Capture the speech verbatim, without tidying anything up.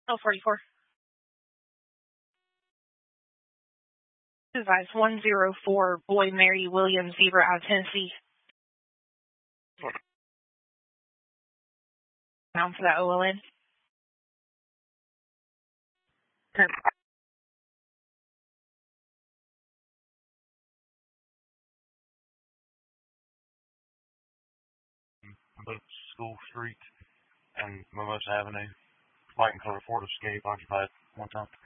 L forty-four. Advise one zero four, Boy Mary Williams, Zebra out of Tennessee. Down for that O L N. Perfect. Both School Street and Mimosa Avenue. Light and color Ford Escape occupied one time.